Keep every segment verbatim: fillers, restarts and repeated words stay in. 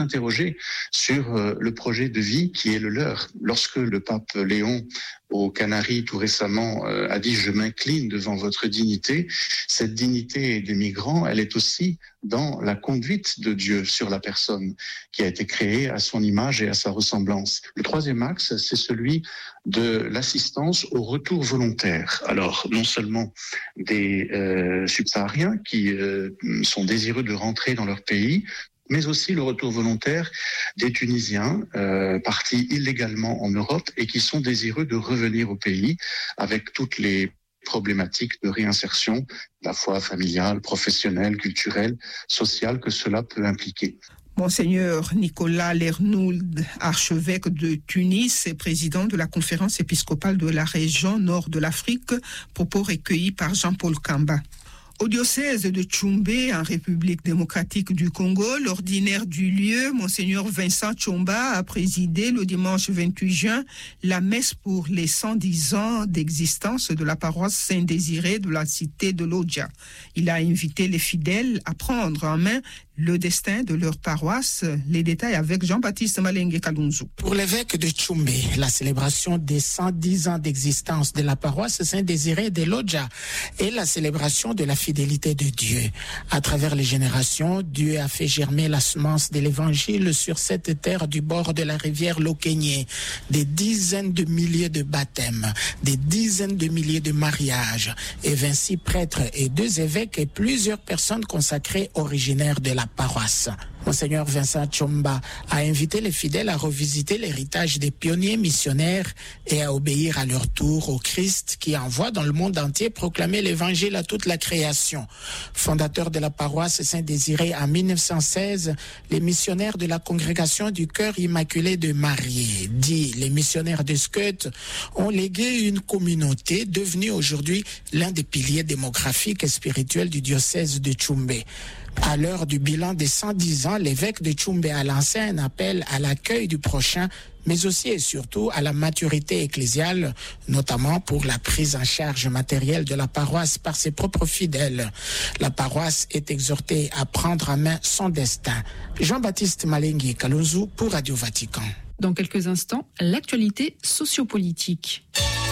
interroger sur euh, le projet de vie qui est le leur. Lorsque le pape Léon, aux Canaries tout récemment, euh, a dit « je m'incline devant votre dignité », cette dignité des migrants, elle est aussi dans la conduite de Dieu sur la personne qui a été créée à son image et à sa ressemblance. Le troisième axe, c'est celui de l'assistance au retour volontaire. Alors, non seulement des euh, subsahariens qui euh, sont désireux de rentrer dans leur pays, mais aussi le retour volontaire des Tunisiens euh, partis illégalement en Europe et qui sont désireux de revenir au pays avec toutes les problématiques de réinsertion, à la fois familiale, professionnelle, culturelle, sociale que cela peut impliquer. Monseigneur Nicolas Lernould, archevêque de Tunis et président de la conférence épiscopale de la région nord de l'Afrique, propos recueillis par Jean-Paul Kamba. Au diocèse de Tchoumbé, en République démocratique du Congo, l'ordinaire du lieu, Monseigneur Vincent Tchomba, a présidé le dimanche vingt-huit juin la messe pour les cent dix ans d'existence de la paroisse Saint-Désiré de la cité de Lodja. Il a invité les fidèles à prendre en main le destin de leur paroisse. Les détails avec Jean-Baptiste Malengue Kalunzu. Pour l'évêque de Tchoumbé, la célébration des cent dix ans d'existence de la paroisse Saint-Désiré de Lodja est la célébration de la fidélité de Dieu. À travers les générations, Dieu a fait germer la semence de l'évangile sur cette terre du bord de la rivière Lokenyé. Des dizaines de milliers de baptêmes, des dizaines de milliers de mariages, et vingt-six prêtres et deux évêques et plusieurs personnes consacrées originaires de la paroisse. Monseigneur Vincent Tchomba a invité les fidèles à revisiter l'héritage des pionniers missionnaires et à obéir à leur tour au Christ qui envoie dans le monde entier proclamer l'évangile à toute la création. Fondateur de la paroisse Saint-Désiré en mille neuf cent seize, les missionnaires de la congrégation du Cœur Immaculé de Marie, dit les missionnaires de Skeut, ont légué une communauté devenue aujourd'hui l'un des piliers démographiques et spirituels du diocèse de Tchoumbé. À l'heure du bilan des cent dix ans, l'évêque de Tchoumbé a lancé un appel à l'accueil du prochain, mais aussi et surtout à la maturité ecclésiale, notamment pour la prise en charge matérielle de la paroisse par ses propres fidèles. La paroisse est exhortée à prendre en main son destin. Jean-Baptiste Malengue Kalunzu pour Radio Vatican. Dans quelques instants, l'actualité sociopolitique.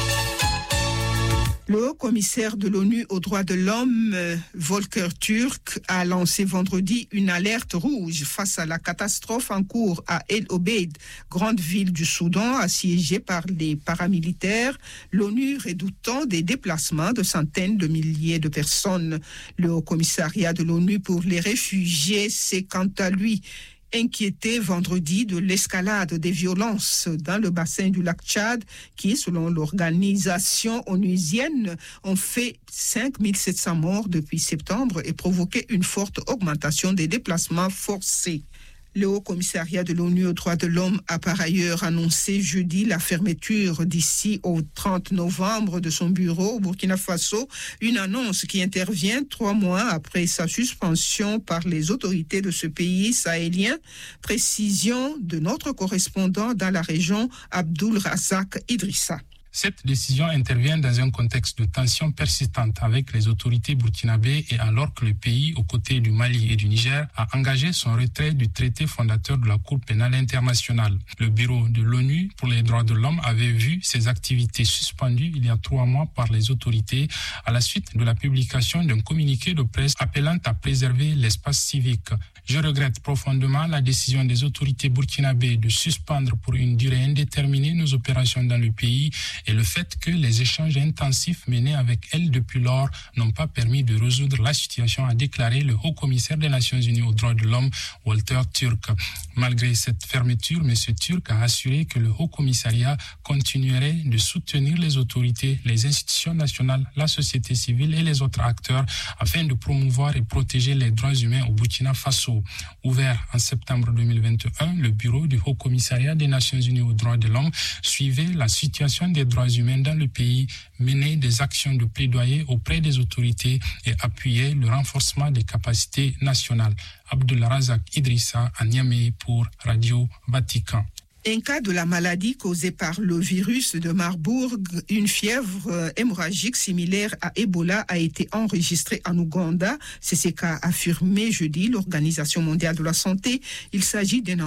Le haut-commissaire de l'ONU aux droits de l'homme, Volker Turk, a lancé vendredi une alerte rouge face à la catastrophe en cours à El Obeid, grande ville du Soudan assiégée par les paramilitaires, l'ONU redoutant des déplacements de centaines de milliers de personnes. Le haut-commissariat de l'ONU pour les réfugiés s'est quant à lui inquiété vendredi de l'escalade des violences dans le bassin du lac Tchad qui, selon l'organisation onusienne, ont fait cinq mille sept cents morts depuis septembre et provoqué une forte augmentation des déplacements forcés. Le Haut-Commissariat de l'ONU aux droits de l'homme a par ailleurs annoncé jeudi la fermeture d'ici au trente novembre de son bureau au Burkina Faso, une annonce qui intervient trois mois après sa suspension par les autorités de ce pays sahélien. Précision de notre correspondant dans la région, Abdul Razak Idrissa. Cette décision intervient dans un contexte de tension persistante avec les autorités burkinabées et alors que le pays, aux côtés du Mali et du Niger, a engagé son retrait du traité fondateur de la Cour pénale internationale. Le bureau de l'ONU pour les droits de l'homme avait vu ses activités suspendues il y a trois mois par les autorités à la suite de la publication d'un communiqué de presse appelant à préserver l'espace civique. Je regrette profondément la décision des autorités burkinabées de suspendre pour une durée indéterminée nos opérations dans le pays et le fait que les échanges intensifs menés avec elle depuis lors n'ont pas permis de résoudre la situation, a déclaré le haut-commissaire des Nations Unies aux droits de l'homme, Walter Turk. Malgré cette fermeture, M. Turk a assuré que le haut-commissariat continuerait de soutenir les autorités, les institutions nationales, la société civile et les autres acteurs afin de promouvoir et protéger les droits humains au Burkina Faso. Ouvert en septembre deux mille vingt et un, le bureau du haut-commissariat des Nations Unies aux droits de l'homme suivait la situation des droits humains dans le pays, menait des actions de plaidoyer auprès des autorités et appuyait le renforcement des capacités nationales. Abdul Razak Idrissa à Niamey pour Radio Vatican. Un cas de la maladie causée par le virus de Marburg, une fièvre hémorragique similaire à Ebola a été enregistrée en Ouganda. C'est ce qu'a affirmé jeudi l'Organisation mondiale de la santé. Il s'agit d'un